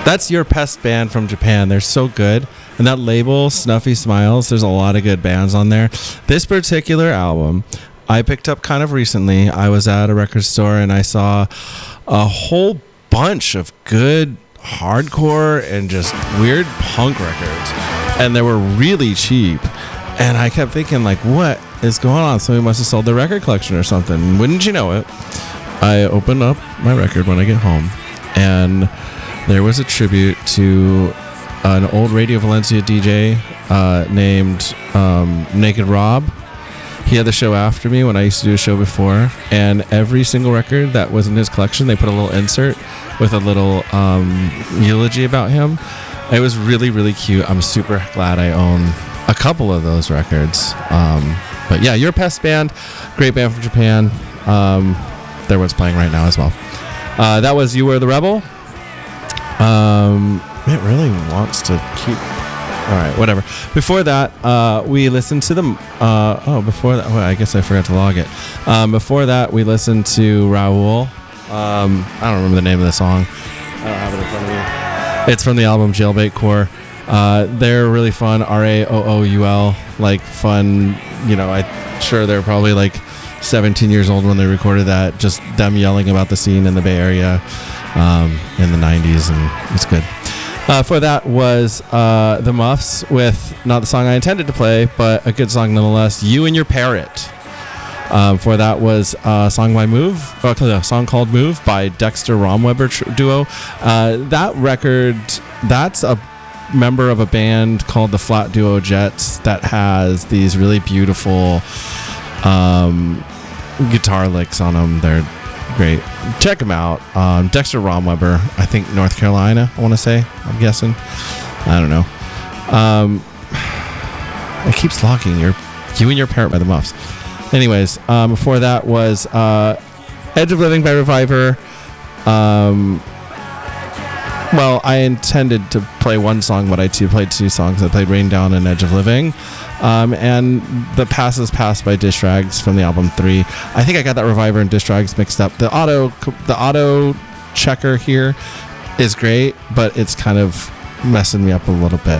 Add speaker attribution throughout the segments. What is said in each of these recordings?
Speaker 1: That's Your Pest band from Japan. They're so good. And that label, Snuffy Smiles, there's a lot of good bands on there. This particular album, I picked up kind of recently. I was at a record store and I saw a whole bunch of good hardcore and just weird punk records. And they were really cheap. And I kept thinking, like, what is going on? Somebody must have sold their record collection or something. Wouldn't you know it? I opened up my record when I get home, and there was a tribute to an old Radio Valencia DJ named Naked Rob. He had the show after me when I used to do a show before, and every single record that was in his collection, they put a little insert with a little eulogy about him. It was really, really cute. I'm super glad I own a couple of those records. But yeah, Your Pest band, great band from Japan. They're what's playing right now as well. That was You Were the Rebel. It really wants to keep... All right, whatever. Before that, we listened to them. Before that, I guess I forgot to log it. Before that, we listened to Raoul. I don't remember the name of the song. I don't have it in front of me. It's from the album Jailbait Core. They're really fun. Raoul, like fun. You know, I'm sure they're probably like 17 years old when they recorded that. Just them yelling about the scene in the Bay Area in the 90s, and it's good. For that was The Muffs with not the song I intended to play, but a good song nonetheless, You and Your Parrot. For that was a song called Move by Dexter Romweber duo. That record, that's a member of a band called the Flat Duo Jets that has these really beautiful guitar licks on them. They're great. Check them out. Dexter Romweber, I think North Carolina, I want to say. I'm guessing. I don't know. It keeps locking. You and Your Parrot by the Muffs. Anyways, before that was Edge of Living by Reviver. Well, I intended to play one song, but I played two songs. I played Rain Down and Edge of Living. And The Passes Past by Dish Rags from the album 3. I think I got that Reviver and Dish Rags mixed up. The auto checker here is great, but it's kind of messing me up a little bit.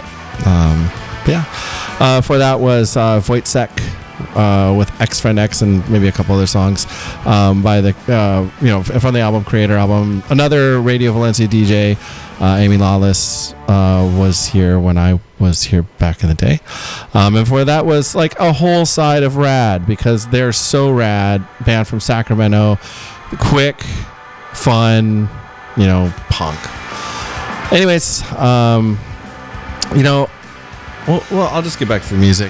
Speaker 1: For that was Wojciech with X Friend X and maybe a couple other songs by the from the album Creator album. Another Radio Valencia DJ, Amy Lawless, was here when I was here back in the day. And before that was like a whole side of Rad, because they're so rad. Band from Sacramento, quick, fun, punk. Anyways, well, I'll just get back to the music.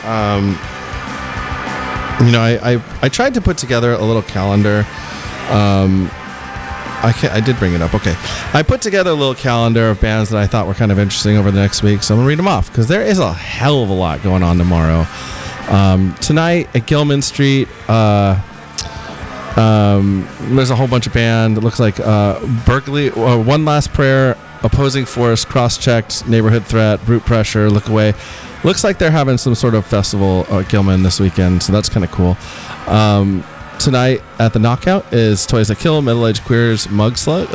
Speaker 1: I tried to put together a little calendar. I did bring it up. Okay. I put together a little calendar of bands that I thought were kind of interesting over the next week. So I'm going to read them off because there is a hell of a lot going on tomorrow. Tonight at Gilman Street, there's a whole bunch of band. It looks like Berkeley, One Last Prayer, Opposing Force, Cross-Checked, Neighborhood Threat, Brute Pressure, Look Away. Looks like they're having some sort of festival at Gilman this weekend, so that's kind of cool. Tonight at the Knockout is Toys That Kill, Middle Aged Queers, Mug Slug.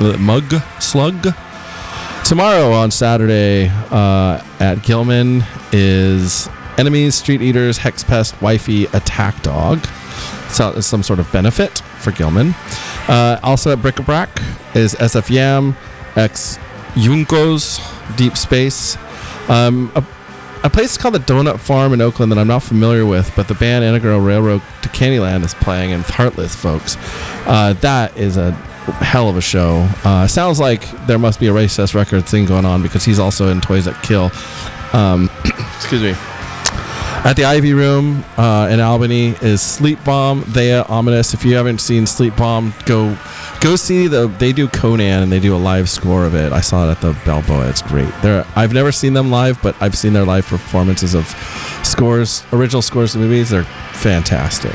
Speaker 1: Tomorrow on Saturday at Gilman is Enemies, Street Eaters, Hexpest, Wifey, Attack Dog. So it's some sort of benefit for Gilman. Also at Bric-a-Brac is SF Yam, X Yunkos, Deep Space. A place called the Donut Farm in Oakland that I'm not familiar with, but the band Integral Railroad to Candyland is playing in Heartless, folks. That is a hell of a show. Sounds like there must be a Racist Records thing going on because he's also in Toys That Kill. Excuse me. At the Ivy Room in Albany is Sleep Bomb, Thea, Ominous. If you haven't seen Sleep Bomb, go see they do Conan and they do a live score of it. I saw it at the Balboa. It's great. I've never seen them live, but I've seen their live performances of original scores to movies. They're fantastic.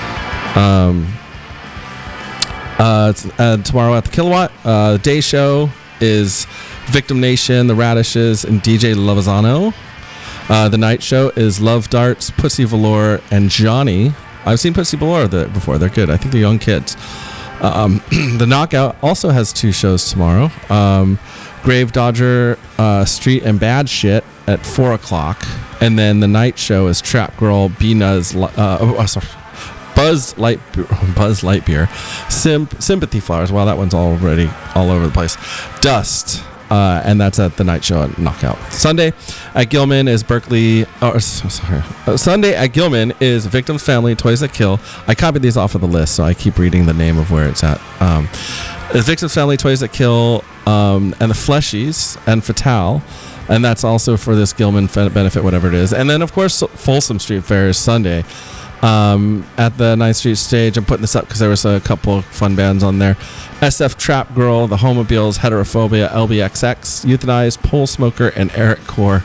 Speaker 1: Tomorrow at the Kilowatt, the day show is Victim Nation, The Radishes, and DJ Lovazano. The night show is Love Darts, Pussy Velour, and Johnny. I've seen Pussy Velour before. They're good. I think they're young kids. The Knockout also has 2 shows tomorrow. Grave Dodger Street and Bad Shit at 4 o'clock. And then the night show is Trap Girl, Buzz Lightbeer, Sympathy Flowers. Wow, that one's already all over the place. Dust. And that's at the night show at Knockout. Sunday at Gilman is Sunday at Gilman is Victim's Family, Toys That Kill. I copied these off of the list, so I keep reading the name of where it's at. It's Victim's Family, Toys That Kill, and the Fleshies and Fatale. And that's also for this Gilman benefit, whatever it is. And then, of course, Folsom Street Fair is Sunday. At the 9th Street stage. I'm putting this up because there was a couple of fun bands on there. SF Trap Girl, The Homobiles, Heterophobia, LBXX, Euthanize, Pole Smoker, and Eric Core.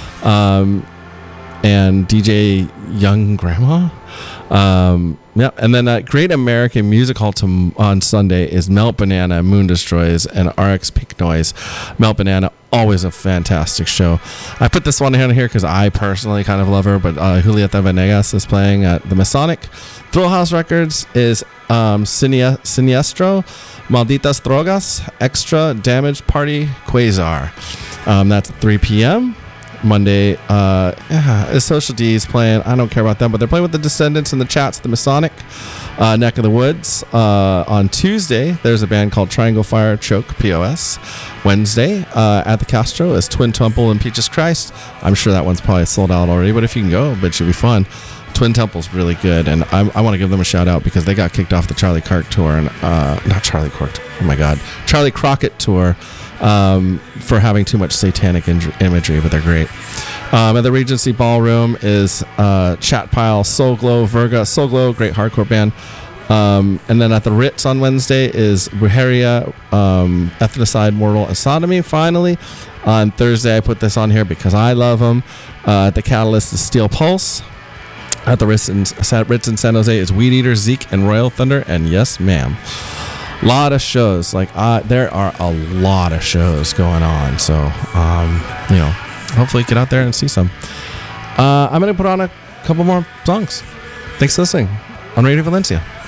Speaker 1: And DJ Young Grandma. Yeah, and then Great American Music Hall on Sunday is Melt Banana, Moon Destroys, and RX Pink Noise. Melt Banana, always a fantastic show. I put this one in here because I personally kind of love her, but Julieta Venegas is playing at the Masonic. Thrill House Records is Siniestro, Malditas Drogas, Extra, Damage Party, Quasar. That's at 3 p.m. Monday, Social D's playing. I don't care about them, but they're playing with the Descendants and the Chats, the Masonic neck of the woods. On Tuesday, there's a band called Triangle Fire Choke POS. Wednesday, at the Castro is Twin Temple and Peaches Christ. I'm sure that one's probably sold out already, but if you can go, it should be fun. Twin Temple's really good, and I want to give them a shout out because they got kicked off the Charlie Clark tour, and Charlie Crockett tour. For having too much satanic imagery, but they're great. At the Regency Ballroom is Chat Pile, Soul Glow, Virga. Soul Glow, great hardcore band. And then at the Ritz on Wednesday is Brujeria, Ethnicide, Mortal, and Sodomy. Finally, on Thursday, I put this on here because I love them. At the Catalyst is Steel Pulse. At the Ritz in San Jose is Weed Eater, Zeke, and Royal Thunder. And yes, ma'am. Lot of shows, there are a lot of shows going on, so hopefully get out there and see some. I'm gonna put on a couple more songs. Thanks for listening on Radio Valencia.